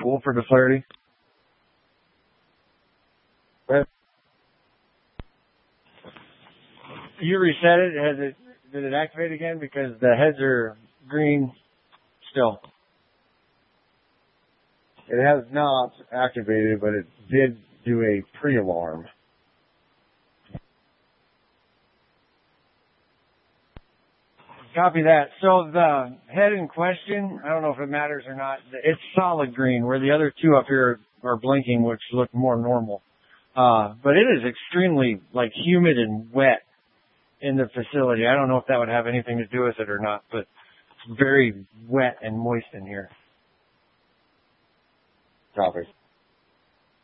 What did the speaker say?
cool for the clarity. But you reset it. Did it activate again? Because the heads are green still. It has not activated, but it did do a pre-alarm. Copy that. So the head in question, I don't know if it matters or not, it's solid green, where the other two up here are blinking, which look more normal. But it is extremely, humid and wet in the facility. I don't know if that would have anything to do with it or not, but it's very wet and moist in here. Copy.